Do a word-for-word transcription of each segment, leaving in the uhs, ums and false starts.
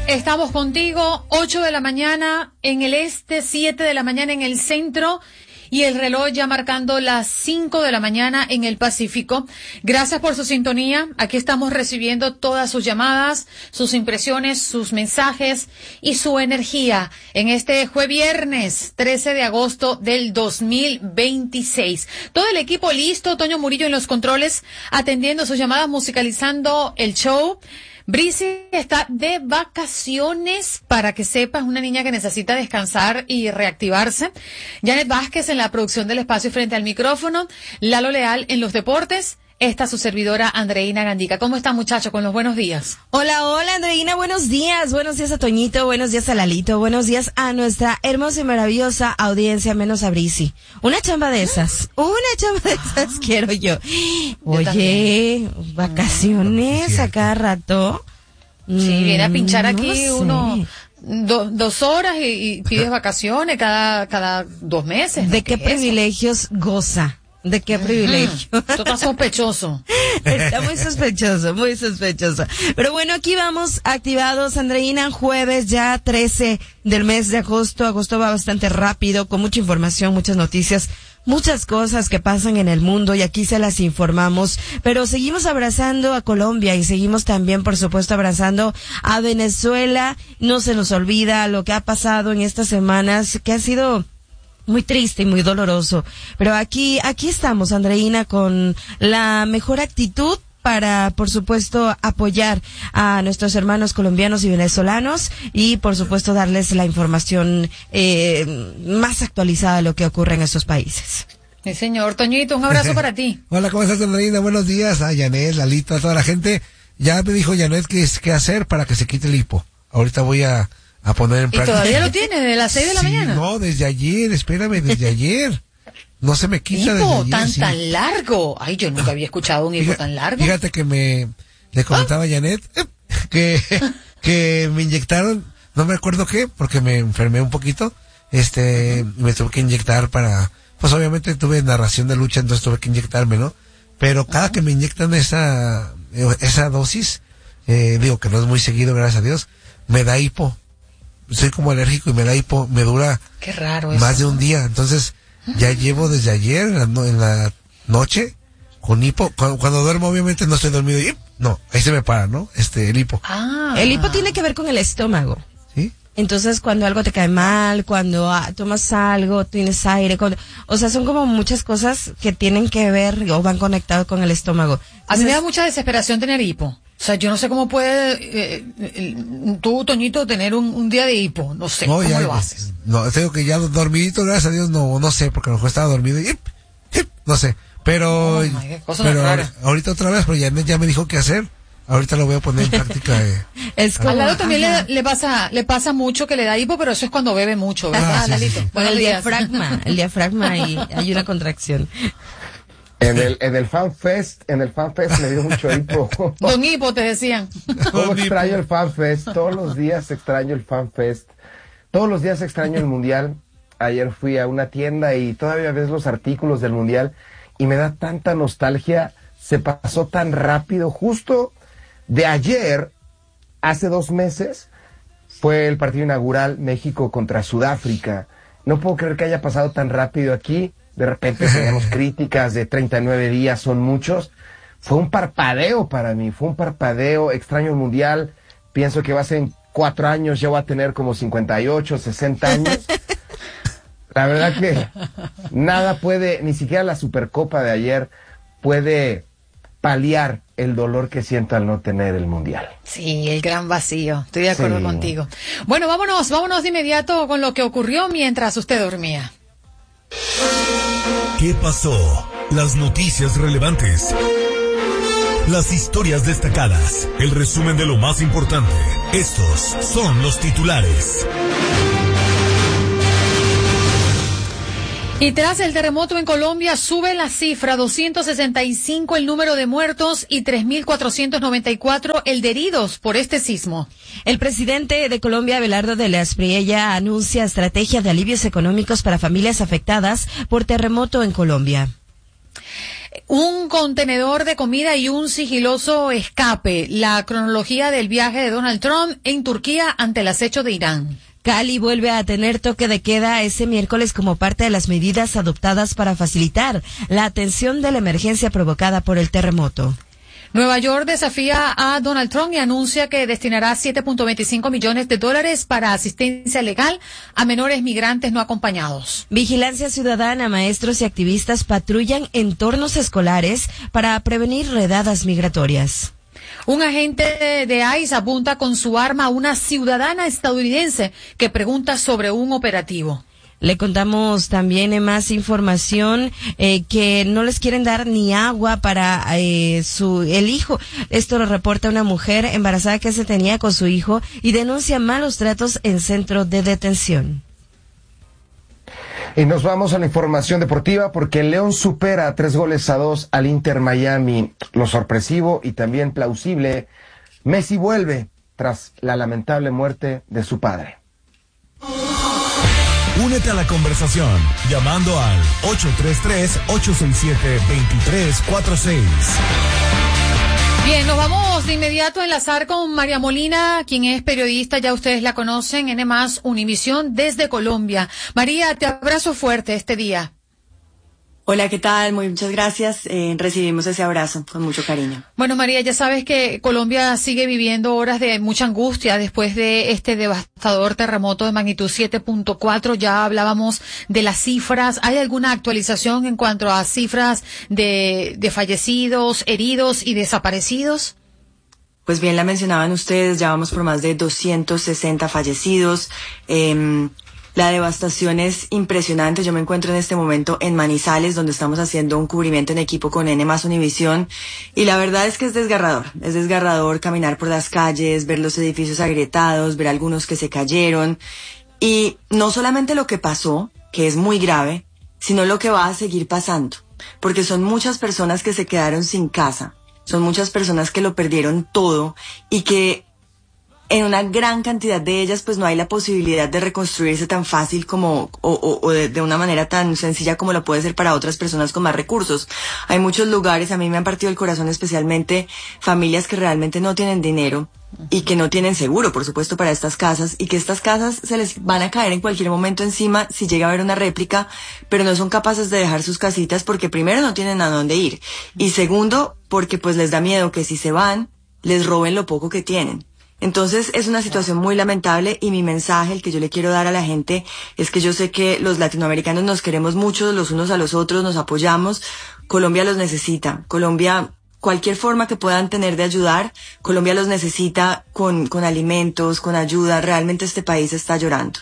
Estamos contigo, ocho de la mañana en el este, siete de la mañana en el centro y el reloj ya marcando las cinco de la mañana en el Pacífico. Gracias por su sintonía. Aquí estamos recibiendo todas sus llamadas, sus impresiones, sus mensajes y su energía en este jueves viernes trece de agosto del dos mil veintiséis. Todo el equipo listo, Toño Murillo en los controles, atendiendo sus llamadas, musicalizando el show. Brisi está de vacaciones, para que sepas, una niña que necesita descansar y reactivarse. Janet Vázquez en la producción del espacio frente al micrófono. Lalo Leal en los deportes. Esta su servidora Andreina Gandica. ¿Cómo están, muchachos? Con los buenos días. Hola, hola, Andreina, buenos días. Buenos días a Toñito, buenos días a Lalito, buenos días a nuestra hermosa y maravillosa audiencia, menos a Brisi. Una chamba de esas, una chamba de esas quiero yo. Oye, yo vacaciones a cada rato. Sí, viene a pinchar aquí no uno... Do, dos horas y, y pides vacaciones cada, cada dos meses. ¿De ¿no? qué, ¿Qué privilegios goza? ¿De qué privilegio? Esto está sospechoso. Está muy sospechoso, muy sospechoso. Pero bueno, aquí vamos activados, Andreina, jueves ya trece del mes de agosto. Agosto va bastante rápido, con mucha información, muchas noticias, muchas cosas que pasan en el mundo y aquí se las informamos. Pero seguimos abrazando a Colombia y seguimos también, por supuesto, abrazando a Venezuela. No se nos olvida lo que ha pasado en estas semanas, que ha sido muy triste y muy doloroso. Pero aquí, aquí estamos, Andreina, con la mejor actitud para, por supuesto, apoyar a nuestros hermanos colombianos y venezolanos y, por supuesto, darles la información eh, más actualizada de lo que ocurre en estos países. Sí, señor. Toñito, un abrazo para ti. Hola, ¿cómo estás, Andreina? Buenos días a Janet, Lalito, a toda la gente. Ya me dijo Janet qué es qué hacer para que se quite el hipo. Ahorita voy a a poner en práctica. ¿Y todavía lo tiene desde las seis de la sí, mañana? No, desde ayer, espérame, desde ayer. No se me quita desde ¿Hipo ayer. tan, sí. tan largo? Ay, yo nunca había escuchado un hipo Fíjate, tan largo. Fíjate que me, le comentaba a Janet, eh, que, que me inyectaron, no me acuerdo qué, porque me enfermé un poquito, este, me tuve que inyectar para, pues obviamente tuve narración de lucha, entonces tuve que inyectarme, ¿no? Pero cada uh-huh. que me inyectan esa, esa dosis, eh, digo que no es muy seguido, gracias a Dios, me da hipo. Soy como alérgico y me da hipo, me dura Qué raro eso, más de ¿no? un día, entonces ya llevo desde ayer en la, no, en la noche con hipo, cuando, cuando duermo obviamente no estoy dormido y no, ahí se me para, ¿no? Este, el hipo. Ah. El hipo tiene que ver con el estómago. ¿Sí? Entonces cuando algo te cae mal, cuando ah, tomas algo, tienes aire, cuando, o sea, son como muchas cosas que tienen que ver o van conectados con el estómago. Entonces, a mí me da mucha desesperación tener hipo. O sea, yo no sé cómo puede eh, eh, tú, Toñito, tener un, un día de hipo. No sé, no, ¿cómo ya, lo haces? No, tengo que ya dormidito, gracias a Dios, no no sé, porque a lo mejor estaba dormido y hip, hip, no sé. Pero, oh, my God, pero ahorita, ahorita otra vez, pero ya, ya me dijo qué hacer. Ahorita lo voy a poner en práctica. Eh, es como, al lado también le, le pasa le pasa mucho que le da hipo, pero eso es cuando bebe mucho, ¿verdad, ah, sí, Lalito? Sí, sí. Bueno, el diafragma, el diafragma y hay una contracción. En el, en el Fan Fest, en el Fan Fest me dio mucho hipo. Don Hipo, te decían. ¿Cómo extraño el Fan Fest? Todos los días extraño el Fan Fest. Todos los días extraño el Mundial. Ayer fui a una tienda y todavía ves los artículos del Mundial y me da tanta nostalgia. Se pasó tan rápido. Justo de ayer, hace dos meses, fue el partido inaugural México contra Sudáfrica. No puedo creer que haya pasado tan rápido aquí. De repente teníamos críticas de treinta y nueve días, son muchos. Fue un parpadeo para mí, fue un parpadeo. Extraño el Mundial. Pienso que va a ser en cuatro años, ya voy a tener como cincuenta y ocho, sesenta años. La verdad que nada puede, ni siquiera la Supercopa de ayer puede paliar el dolor que siento al no tener el Mundial. Sí, el gran vacío. Estoy de acuerdo Sí. contigo. Bueno, vámonos, vámonos de inmediato con lo que ocurrió mientras usted dormía. ¿Qué pasó? Las noticias relevantes. Las historias destacadas. El resumen de lo más importante. Estos son los titulares. Y tras el terremoto en Colombia, sube la cifra, doscientos sesenta y cinco el número de muertos y tres mil cuatrocientos noventa y cuatro el de heridos por este sismo. El presidente de Colombia, Abelardo de la Espriella, anuncia estrategia de alivios económicos para familias afectadas por terremoto en Colombia. Un contenedor de comida y un sigiloso escape. La cronología del viaje de Donald Trump en Turquía ante el acecho de Irán. Cali vuelve a tener toque de queda ese miércoles como parte de las medidas adoptadas para facilitar la atención de la emergencia provocada por el terremoto. Nueva York desafía a Donald Trump y anuncia que destinará siete punto veinticinco millones de dólares para asistencia legal a menores migrantes no acompañados. Vigilancia ciudadana, maestros y activistas patrullan entornos escolares para prevenir redadas migratorias. Un agente de I C E apunta con su arma a una ciudadana estadounidense que pregunta sobre un operativo. Le contamos también eh, más información eh, que no les quieren dar ni agua para eh, su el hijo. Esto lo reporta una mujer embarazada que se tenía con su hijo y denuncia malos tratos en centro de detención. Y nos vamos a la información deportiva porque el León supera a tres goles a dos al Inter Miami. Lo sorpresivo y también plausible, Messi vuelve tras la lamentable muerte de su padre. Únete a la conversación llamando al ocho tres tres, ocho seis siete, dos tres cuatro seis. Bien, nos vamos de inmediato a enlazar con María Molina, quien es periodista, ya ustedes la conocen, N más Univisión desde Colombia. María, te abrazo fuerte este día. Hola, ¿qué tal? Muy muchas gracias. Eh, recibimos ese abrazo con mucho cariño. Bueno, María, ya sabes que Colombia sigue viviendo horas de mucha angustia después de este devastador terremoto de magnitud siete punto cuatro. Ya hablábamos de las cifras. ¿Hay alguna actualización en cuanto a cifras de, de fallecidos, heridos y desaparecidos? Pues bien, la mencionaban ustedes, ya vamos por más de doscientos sesenta fallecidos. Eh, La devastación es impresionante. Yo me encuentro en este momento en Manizales, donde estamos haciendo un cubrimiento en equipo con N más Univisión, y la verdad es que es desgarrador. Es desgarrador caminar por las calles, ver los edificios agrietados, ver algunos que se cayeron, y no solamente lo que pasó, que es muy grave, sino lo que va a seguir pasando, porque son muchas personas que se quedaron sin casa, son muchas personas que lo perdieron todo y que en una gran cantidad de ellas pues no hay la posibilidad de reconstruirse tan fácil como o, o, o de, de una manera tan sencilla como lo puede ser para otras personas con más recursos. Hay muchos lugares, a mí me han partido el corazón especialmente familias que realmente no tienen dinero y que no tienen seguro, por supuesto, para estas casas, y que estas casas se les van a caer en cualquier momento encima si llega a haber una réplica, pero no son capaces de dejar sus casitas porque primero no tienen a dónde ir y segundo porque pues les da miedo que si se van les roben lo poco que tienen. Entonces es una situación muy lamentable, y mi mensaje, el que yo le quiero dar a la gente, es que yo sé que los latinoamericanos nos queremos mucho los unos a los otros, nos apoyamos. Colombia los necesita. Colombia, cualquier forma que puedan tener de ayudar, Colombia los necesita con, con alimentos, con ayuda. Realmente este país está llorando.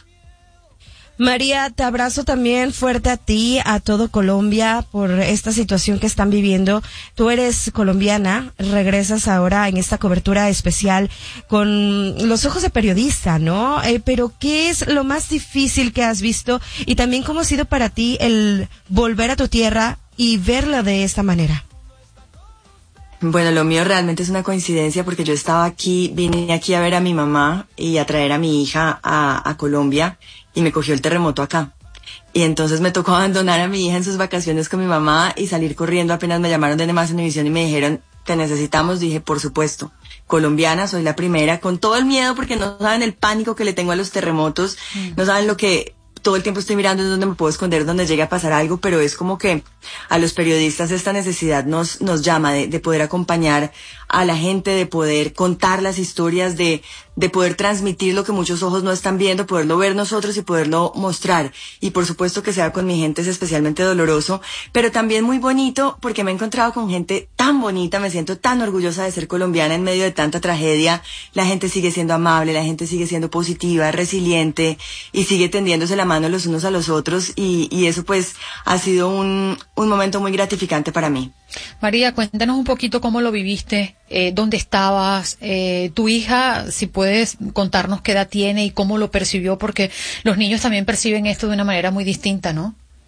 María, te abrazo también fuerte a ti, a todo Colombia, por esta situación que están viviendo. Tú eres colombiana, regresas ahora en esta cobertura especial con los ojos de periodista, ¿no? Eh, pero ¿qué es lo más difícil que has visto? Y también, ¿cómo ha sido para ti el volver a tu tierra y verla de esta manera? Bueno, lo mío realmente es una coincidencia porque yo estaba aquí, vine aquí a ver a mi mamá y a traer a mi hija a, a Colombia, y me cogió el terremoto acá. Y entonces me tocó abandonar a mi hija en sus vacaciones con mi mamá y salir corriendo. Apenas me llamaron de N más Univisión y me dijeron, te necesitamos. Dije, por supuesto, colombiana, soy la primera, con todo el miedo porque no saben el pánico que le tengo a los terremotos, mm. no saben lo que todo el tiempo estoy mirando es donde me puedo esconder, donde llegue a pasar algo, pero es como que a los periodistas esta necesidad nos, nos llama de, de poder acompañar a la gente, de poder contar las historias, de, de poder transmitir lo que muchos ojos no están viendo, poderlo ver nosotros y poderlo mostrar. Y por supuesto que sea con mi gente es especialmente doloroso, pero también muy bonito porque me he encontrado con gente tan bonita, me siento tan orgullosa de ser colombiana en medio de tanta tragedia. La gente sigue siendo amable, la gente sigue siendo positiva, resiliente y sigue tendiéndose la mano los unos a los otros, y, y eso pues ha sido un, un momento muy gratificante para mí. María, cuéntanos un poquito cómo lo viviste, eh, dónde estabas, eh, tu hija, si puedes contarnos qué edad tiene y cómo lo percibió, porque los niños también perciben esto de una manera muy distinta, ¿no?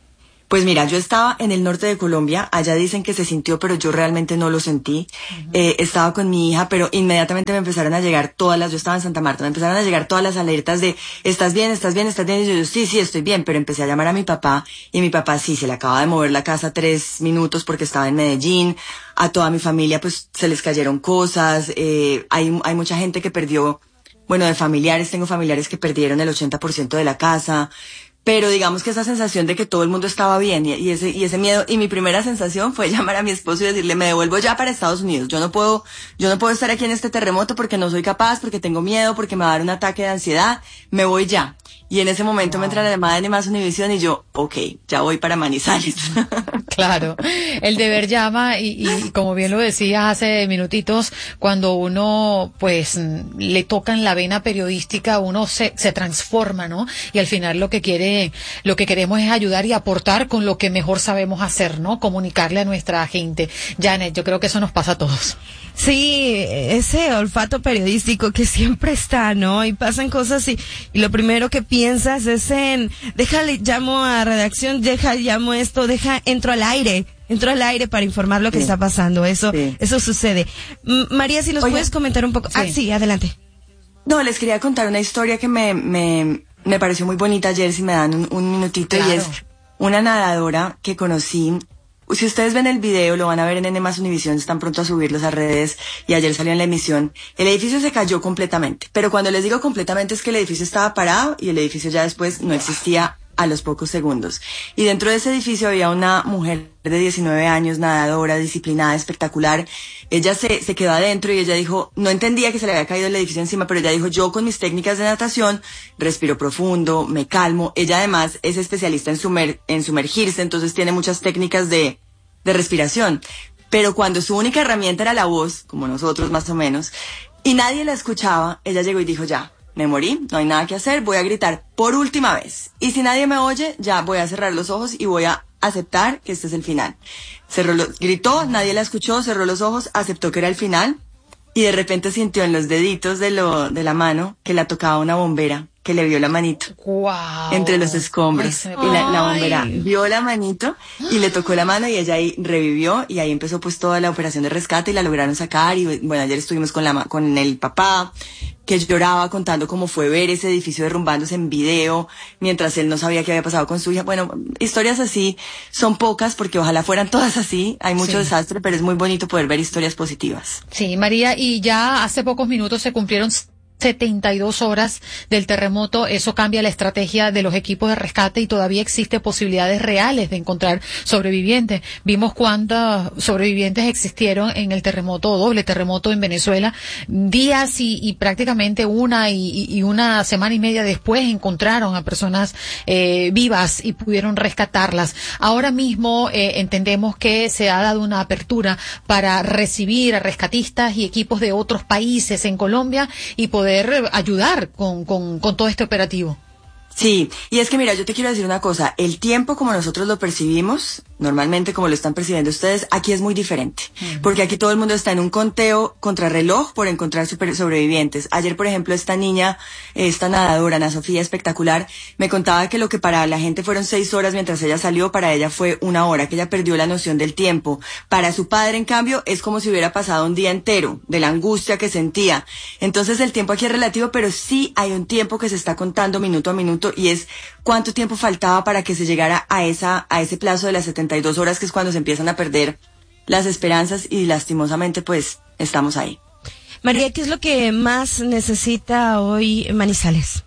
Pues mira, yo estaba en el norte de Colombia, allá dicen que se sintió, pero yo realmente no lo sentí. Uh-huh. Eh, estaba con mi hija, pero inmediatamente me empezaron a llegar todas las, yo estaba en Santa Marta, me empezaron a llegar todas las alertas de, ¿estás bien, estás bien, estás bien? Y yo, sí, sí, estoy bien, pero empecé a llamar a mi papá, y mi papá sí, se le acaba de mover la casa tres minutos porque estaba en Medellín. A toda mi familia, pues, se les cayeron cosas, eh, hay, hay mucha gente que perdió, bueno, de familiares, tengo familiares que perdieron el ochenta por ciento de la casa. Pero digamos que esa sensación de que todo el mundo estaba bien y, y ese y ese miedo, y mi primera sensación fue llamar a mi esposo y decirle, me devuelvo ya para Estados Unidos, yo no puedo, yo no puedo estar aquí en este terremoto porque no soy capaz, porque tengo miedo, porque me va a dar un ataque de ansiedad, me voy ya. Y en ese momento wow. me entra la llamada de Más Univisión y yo, ok, ya voy para Manizales. Claro, el deber llama y, y como bien lo decías hace minutitos, cuando uno pues le toca en la vena periodística, uno se, se transforma, ¿no? Y al final lo que quiere, lo que queremos es ayudar y aportar con lo que mejor sabemos hacer, ¿no? Comunicarle a nuestra gente. Janet, yo creo que eso nos pasa a todos. Sí, ese olfato periodístico que siempre está, ¿no? Y pasan cosas y, y lo primero que piensas es en, déjale, llamo a redacción, deja, llamo esto, deja, entro al aire, entro al aire para informar lo que sí. está pasando. Eso, sí. eso sucede. M- María, si nos Oye, puedes comentar un poco. Sí. Ah, sí, adelante. No, les quería contar una historia que me, me, me pareció muy bonita ayer, si me dan un, un minutito, claro. Y es una nadadora que conocí. Si ustedes ven el video, lo van a ver en N más Univisión, están pronto a subirlos a redes, y ayer salió en la emisión. El edificio se cayó completamente, pero cuando les digo completamente es que el edificio estaba parado y el edificio ya después no existía a los pocos segundos. Y dentro de ese edificio había una mujer de diecinueve años, nadadora, disciplinada, espectacular. Ella se, se quedó adentro y ella dijo, no entendía que se le había caído el edificio encima, pero ella dijo, yo con mis técnicas de natación respiro profundo, me calmo. Ella además es especialista en, sumer, en sumergirse, entonces tiene muchas técnicas de, de respiración. Pero cuando su única herramienta era la voz, como nosotros más o menos, y nadie la escuchaba, ella llegó y dijo, ya, me morí, no hay nada que hacer, voy a gritar por última vez. Y si nadie me oye, ya voy a cerrar los ojos y voy a aceptar que este es el final. Cerró los, gritó, nadie la escuchó, cerró los ojos, aceptó que era el final y de repente sintió en los deditos de, lo, de la mano que la tocaba una bombera, que le vio la manito. Wow. Entre los escombros. Ay, y la, la bombera vio la manito y le tocó la mano y ella ahí revivió y ahí empezó pues toda la operación de rescate y la lograron sacar. Y bueno, ayer estuvimos con la con el papá que lloraba contando cómo fue ver ese edificio derrumbándose en video mientras él no sabía qué había pasado con su hija. Bueno, historias así son pocas porque ojalá fueran todas así. Hay mucho sí. desastre, pero es muy bonito poder ver historias positivas. Sí, María, y ya hace pocos minutos se cumplieron setenta y dos horas del terremoto. Eso cambia la estrategia de los equipos de rescate y todavía existe posibilidades reales de encontrar sobrevivientes. Vimos cuántos sobrevivientes existieron en el terremoto, doble terremoto en Venezuela. Días y, y prácticamente una y, y una semana y media después encontraron a personas eh, vivas y pudieron rescatarlas. Ahora mismo eh, entendemos que se ha dado una apertura para recibir a rescatistas y equipos de otros países en Colombia y poder ayudar con, con, con todo este operativo. Sí, y es que mira, yo te quiero decir una cosa, el tiempo como nosotros lo percibimos, normalmente como lo están percibiendo ustedes, aquí es muy diferente, uh-huh. porque aquí todo el mundo está en un conteo contrarreloj por encontrar super sobrevivientes. Ayer, por ejemplo, esta niña, esta nadadora, Ana Sofía, espectacular, me contaba que lo que para la gente fueron seis horas mientras ella salió, para ella fue una hora, que ella perdió la noción del tiempo. Para su padre, en cambio, es como si hubiera pasado un día entero, de la angustia que sentía. Entonces el tiempo aquí es relativo, pero sí hay un tiempo que se está contando minuto a minuto, y es cuánto tiempo faltaba para que se llegara a esa a ese plazo de las setenta y dos horas, que es cuando se empiezan a perder las esperanzas, y lastimosamente pues estamos ahí. María, ¿qué es lo que más necesita hoy Manizales?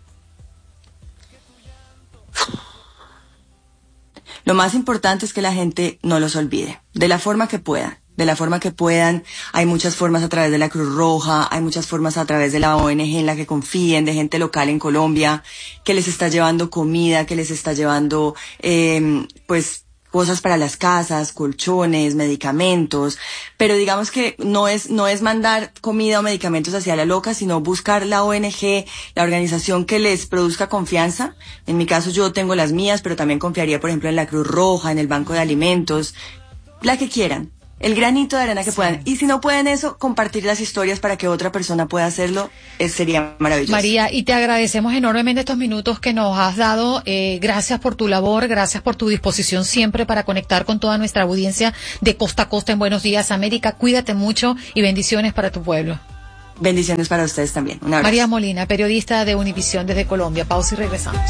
Lo más importante es que la gente no los olvide, de la forma que puedan. De la forma que puedan. Hay muchas formas a través de la Cruz Roja, hay muchas formas a través de la O N G en la que confíen, de gente local en Colombia, que les está llevando comida, que les está llevando, eh, pues, cosas para las casas, colchones, medicamentos, pero digamos que no es, no es mandar comida o medicamentos hacia la loca, sino buscar la O N G, la organización que les produzca confianza. En mi caso yo tengo las mías, pero también confiaría, por ejemplo, en la Cruz Roja, en el Banco de Alimentos, la que quieran. el granito de arena que sí. puedan. Y si no pueden eso, compartir las historias para que otra persona pueda hacerlo, es, sería maravilloso. María, y te agradecemos enormemente estos minutos que nos has dado. Eh, gracias por tu labor, gracias por tu disposición siempre para conectar con toda nuestra audiencia de costa a costa en Buenos Días América. Cuídate mucho y bendiciones para tu pueblo. Bendiciones para ustedes también. Un abrazo. María Molina, periodista de Univisión desde Colombia. Pausa y regresamos.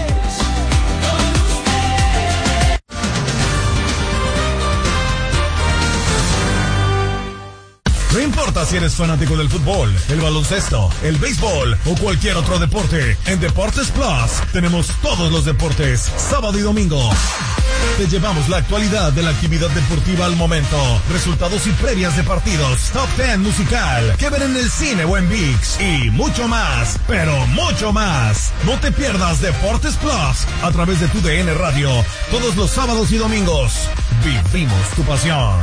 No importa si eres fanático del fútbol, el baloncesto, el béisbol o cualquier otro deporte, en Deportes Plus tenemos todos los deportes, sábado y domingo. Te llevamos la actualidad de la actividad deportiva al momento, resultados y previas de partidos, top ten musical, que ver en el cine o en ViX y mucho más, pero mucho más. No te pierdas Deportes Plus a través de tu D N Radio, todos los sábados y domingos. Vivimos tu pasión.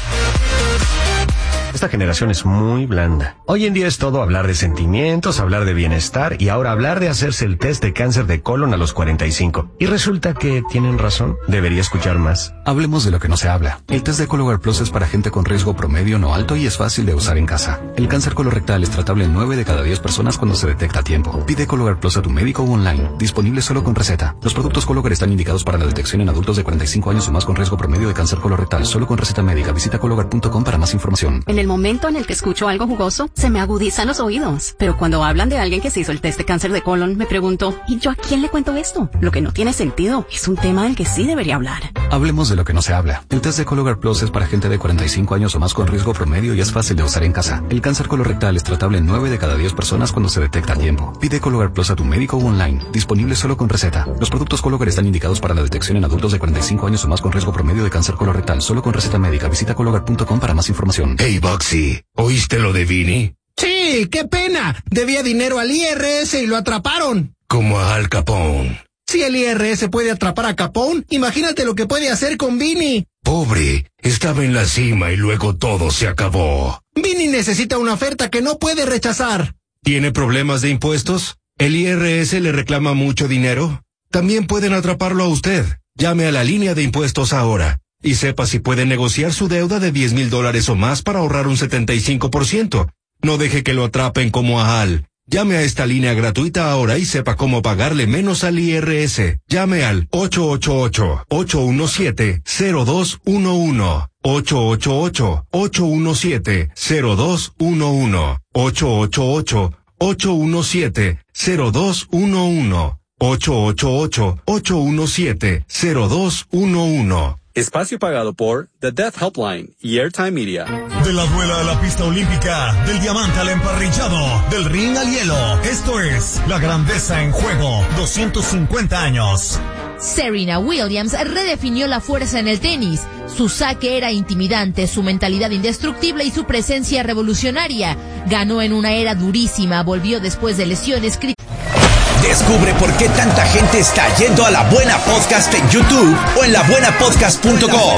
Esta generación es muy blanda. Hoy en día es todo hablar de sentimientos, hablar de bienestar y ahora hablar de hacerse el test de cáncer de colon a los cuarenta y cinco. Y resulta que tienen razón. Debería escuchar más. Hablemos de lo que no se habla. El test de Cologuard Plus es para gente con riesgo promedio no alto y es fácil de usar en casa. El cáncer colorectal es tratable en nueve de cada diez personas cuando se detecta a tiempo. Pide Cologuard Plus a tu médico o online. Disponible solo con receta. Los productos Cologuard están indicados para la detección en adultos de cuarenta y cinco años o más con riesgo promedio de cáncer colorectal. Solo con receta médica. Visita cologuard punto com para más información. En el momento en el que escucho algo jugoso, se me agudizan los oídos. Pero cuando hablan de alguien que se hizo el test de cáncer de colon, me pregunto, ¿y yo a quién le cuento esto? Lo que no tiene sentido. Es un tema del que sí debería hablar. Hablemos de lo que no se habla. El test de Cologuard Plus es para gente de cuarenta y cinco años o más con riesgo promedio y es fácil de usar en casa. El cáncer colorectal es tratable en nueve de cada diez personas cuando se detecta a tiempo. Pide Cologuard Plus a tu médico o online. Disponible solo con receta. Los productos Cologuard están indicados para la detección en adultos de cuarenta y cinco años o más con riesgo promedio de cáncer colorectal. Solo con receta médica. Visita cologuard punto com para más información. Hey, Boxy, ¿oíste lo de Vini? Sí, qué pena. Debía dinero al I R S y lo atraparon. Como a Al Capone. Si el I R S puede atrapar a Capone, imagínate lo que puede hacer con Vini. Pobre, estaba en la cima y luego todo se acabó. Vini necesita una oferta que no puede rechazar. ¿Tiene problemas de impuestos? ¿El I R S le reclama mucho dinero? También pueden atraparlo a usted. Llame a la línea de impuestos ahora y sepa si puede negociar su deuda de diez mil dólares o más para ahorrar un setenta y cinco por ciento. No deje que lo atrapen como a Al. Llame a esta línea gratuita ahora y sepa cómo pagarle menos al I R S. Llame al ocho ocho ocho, ocho uno siete, cero dos uno uno. ocho ocho ocho, ocho uno siete, cero dos uno uno. ocho ocho ocho, ocho uno siete, cero dos uno uno. ocho ocho ocho, ocho uno siete, cero dos uno uno. Espacio pagado por The Death Helpline y Airtime Media. De la duela a la pista olímpica, del diamante al emparrillado, del ring al hielo. Esto es La Grandeza en Juego, doscientos cincuenta años. Serena Williams redefinió la fuerza en el tenis. Su saque era intimidante, su mentalidad indestructible y su presencia revolucionaria. Ganó en una era durísima, volvió después de lesiones críticas. Descubre por qué tanta gente está yendo a La Buena Podcast en YouTube o en la buena podcast punto com.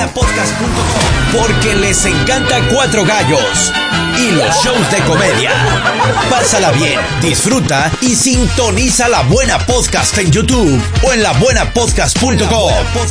Porque les encanta Cuatro Gallos y los shows de comedia. Pásala bien, disfruta y sintoniza La Buena Podcast en YouTube o en la buena podcast punto com.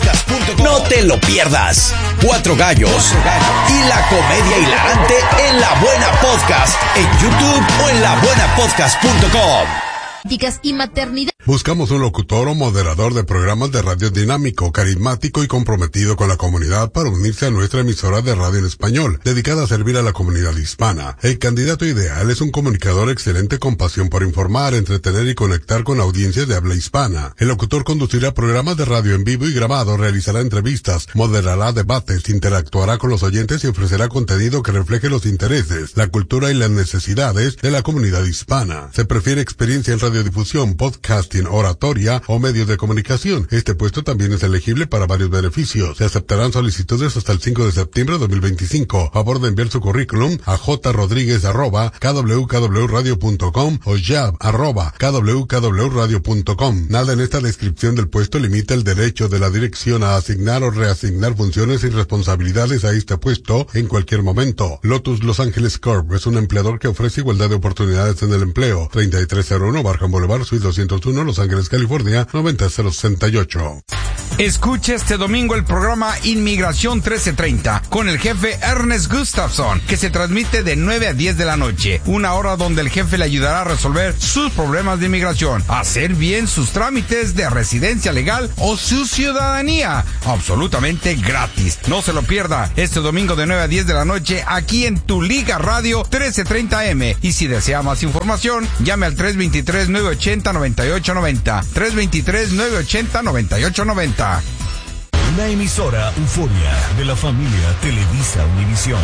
No te lo pierdas. Cuatro Gallos y la comedia hilarante en La Buena Podcast en YouTube o en la buena podcast punto com. Y maternidad. Buscamos un locutor o moderador de programas de radio dinámico, carismático y comprometido con la comunidad para unirse a nuestra emisora de radio en español, dedicada a servir a la comunidad hispana. El candidato ideal es un comunicador excelente con pasión por informar, entretener y conectar con audiencias de habla hispana. El locutor conducirá programas de radio en vivo y grabado, realizará entrevistas, moderará debates, interactuará con los oyentes y ofrecerá contenido que refleje los intereses, la cultura y las necesidades de la comunidad hispana. Se prefiere experiencia en radiodifusión, podcasting, oratoria o medios de comunicación. Este puesto también es elegible para varios beneficios. Se aceptarán solicitudes hasta el cinco de septiembre de dos mil veinticinco. Favor de enviar su currículum a jrodriguez arroba k w k w radio punto com o jab arroba k w k w radio punto com. Nada en esta descripción del puesto limita el derecho de la dirección a asignar o reasignar funciones y responsabilidades a este puesto en cualquier momento. Lotus Los Ángeles Corp es un empleador que ofrece igualdad de oportunidades en el empleo. treinta y tres cero uno Barham Boulevard, Suite doscientos uno, Los Ángeles, California, noventa cero sesenta y ocho. Escuche este domingo el programa Inmigración trece treinta con el jefe Ernest Gustafson, que se transmite de nueve a diez de la noche, una hora donde el jefe le ayudará a resolver sus problemas de inmigración, hacer bien sus trámites de residencia legal o su ciudadanía, absolutamente gratis. No se lo pierda este domingo de nueve a diez de la noche aquí en Tu Liga Radio trece treinta M. Y si desea más información, llame al tres dos tres, nueve ocho cero, nueve ocho nueve cero, tres dos tres, nueve ocho cero, nueve ocho nueve cero. Una emisora Euforia de la familia Televisa Univisión.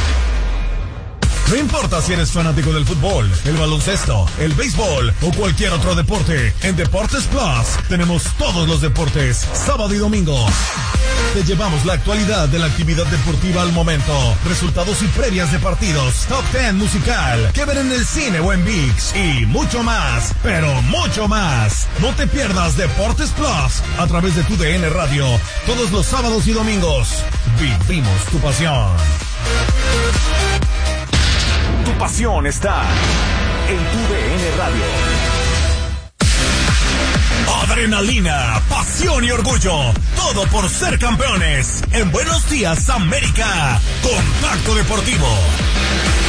No importa si eres fanático del fútbol, el baloncesto, el béisbol o cualquier otro deporte, en Deportes Plus tenemos todos los deportes, sábado y domingo. Te llevamos la actualidad de la actividad deportiva al momento, resultados y previas de partidos, top diez musical, que ver en el cine o en ViX y mucho más, pero mucho más. No te pierdas Deportes Plus a través de tu D N Radio, todos los sábados y domingos. Vivimos tu pasión. Tu pasión está en tu D N Radio. Adrenalina, pasión y orgullo. Todo por ser campeones. En Buenos Días, América. Contacto Deportivo.